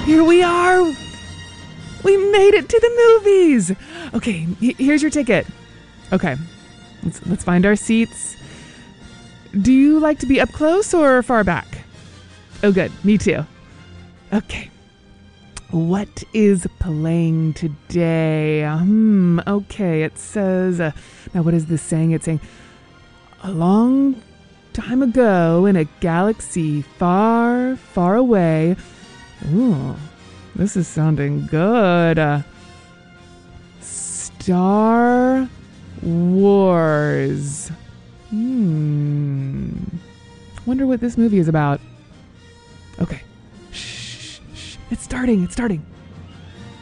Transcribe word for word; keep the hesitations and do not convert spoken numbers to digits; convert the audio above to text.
Here we are. We made it to the movies. Okay, here's your ticket. Okay, let's, let's find our seats. Do you like to be up close or far back? Oh, good. Me too. Okay. What is playing today? Hmm. Okay, it says... Uh, now, what is this saying? It's saying... A long time ago in a galaxy far, far away... Ooh, this is sounding good. Uh, Star Wars. Hmm. Wonder what this movie is about. Okay. Shh, shh, shh. It's starting. It's starting.